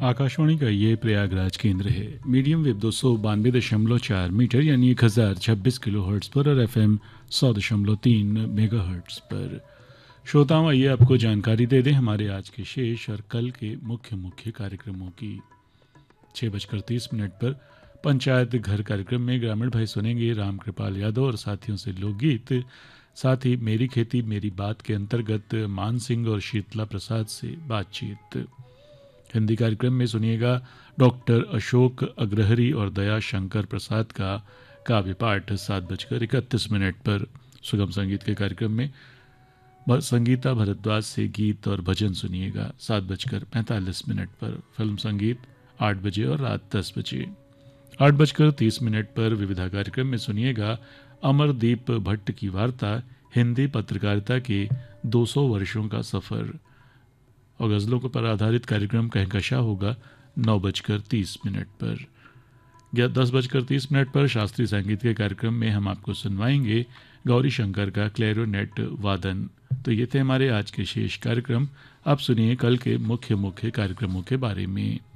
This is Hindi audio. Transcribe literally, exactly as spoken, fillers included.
आकाशवाणी का ये प्रयागराज केंद्र है। मीडियम वेव दो सौ बानवे दशमलव चार मीटर यानी एक हज़ार छब्बीस किलो हर्ट्स पर और एफ एम सौ दशमलव तीन मेगा हर्ट्स पर। श्रोताओं, आइए आपको जानकारी दे दें हमारे आज के शेष और कल के मुख्य मुख्य कार्यक्रमों की। छः बजकर तीस मिनट पर पंचायत घर कार्यक्रम में ग्रामीण भाई सुनेंगे राम कृपाल यादव और साथियों से लोकगीत। साथ ही मेरी खेती मेरी बात के अंतर्गत मान सिंह और शीतला प्रसाद से बातचीत। हिंदी कार्यक्रम में सुनिएगा डॉक्टर अशोक अग्रहरी और दया शंकर प्रसाद का काव्य पाठ सात बजकर इकतीस मिनट पर। सुगम संगीत के कार्यक्रम में संगीता भारद्वाज से गीत और भजन सुनिएगा सात बजकर पैंतालीस मिनट पर। फिल्म संगीत आठ बजे और रात दस बजे। आठ बजकर तीस मिनट पर विविधा कार्यक्रम में सुनिएगा अमरदीप भट्ट की वार्ता हिंदी पत्रकारिता के दो सौ वर्षों का सफर और गज़लों पर आधारित कार्यक्रम कहकशा होगा नौ बजकर तीस मिनट पर। या दस बजकर तीस मिनट पर शास्त्रीय संगीत के कार्यक्रम में हम आपको सुनवाएंगे गौरी शंकर का क्लैरिनेट वादन। तो ये थे हमारे आज के शेष कार्यक्रम। अब सुनिए कल के मुख्य मुख्य कार्यक्रमों के बारे में।